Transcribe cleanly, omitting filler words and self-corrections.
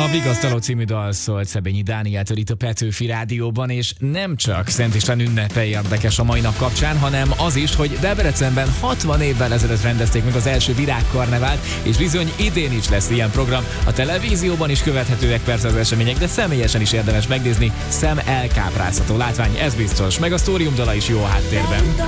Vigasztaló című dal szólt Szebényi Dánieltől itt a Petőfi Rádióban, és nem csak Szent István ünnepei érdekes a mai nap kapcsán, hanem az is, hogy Debrecenben 60 évvel ezelőtt rendezték meg az első virágkarnevált, és bizony idén is lesz ilyen program. A televízióban is követhetőek persze az események, de személyesen is érdemes megnézni, szem elkápráztató látvány, ez biztos, meg a sztórium dala is jó a háttérben.